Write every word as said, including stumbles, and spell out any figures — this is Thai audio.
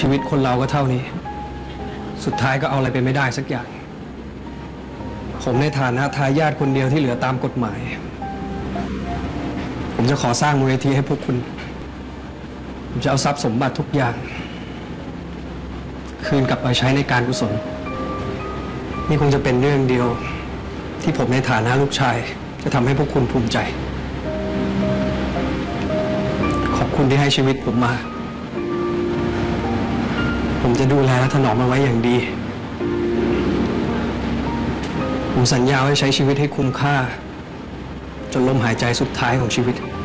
ชีวิตคนเราก็เท่านี้ สุดท้ายก็เอาอะไรไปไม่ได้สักอย่าง ผมในฐานะทายาทคนเดียวที่เหลือตามกฎหมาย ผมจะขอสร้างมูลนิธิให้พวกคุณ ผมจะเอาทรัพย์สมบัติทุกอย่าง คืนกลับไปใช้ในการกุศล นี่คงจะเป็นเรื่องเดียวที่ผมในฐานะลูกชายจะทำให้พวกคุณภูมิใจ ขอบคุณที่ให้ชีวิตผมมา ผมจะดูแลและถนอมมันไว้อย่างดี ผมสัญญาว่าจะใช้ชีวิตให้คุ้มค่าจนลมหายใจสุดท้ายของชีวิต